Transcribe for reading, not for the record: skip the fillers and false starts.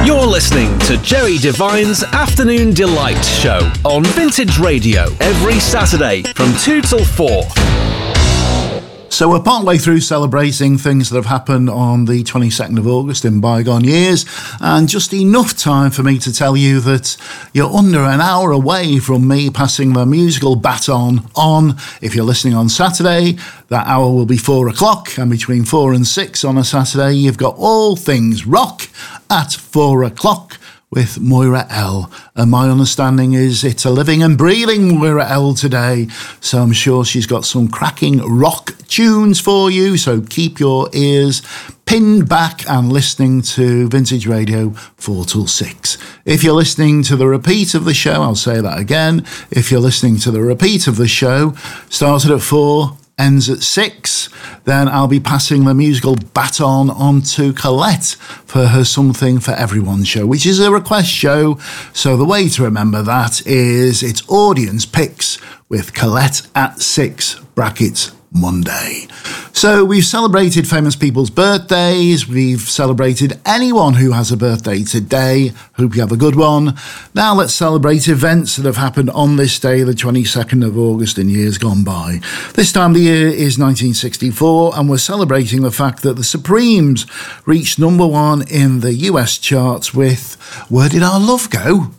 You're listening to Jerry Devine's Afternoon Delight show on Vintage Radio every Saturday from 2 till 4. So we're partway through celebrating things that have happened on the 22nd of August in bygone years, and just enough time for me to tell you that you're under an hour away from me passing the musical baton on. If you're listening on Saturday, that hour will be 4 o'clock, and between 4 and 6 on a Saturday, you've got all things rock at 4 o'clock. With Moira L. And my understanding is it's a living and breathing Moira L today, so I'm sure she's got some cracking rock tunes for you, so keep your ears pinned back and listening to Vintage Radio 4 till 6. If you're listening to the repeat of the show, I'll say that again, if you're listening to the repeat of the show, started at 4, ends at 6, then I'll be passing the musical baton on to Colette for her Something for Everyone show, which is a request show. So the way to remember that is it's audience picks with Colette at 6 brackets Monday. So we've celebrated famous people's birthdays. We've celebrated anyone who has a birthday today. Hope you have a good one. Now let's celebrate events that have happened on this day, the 22nd of August in years gone by. This time of the year is 1964, and we're celebrating the fact that the Supremes reached number 1 in the US charts with Where Did Our Love Go?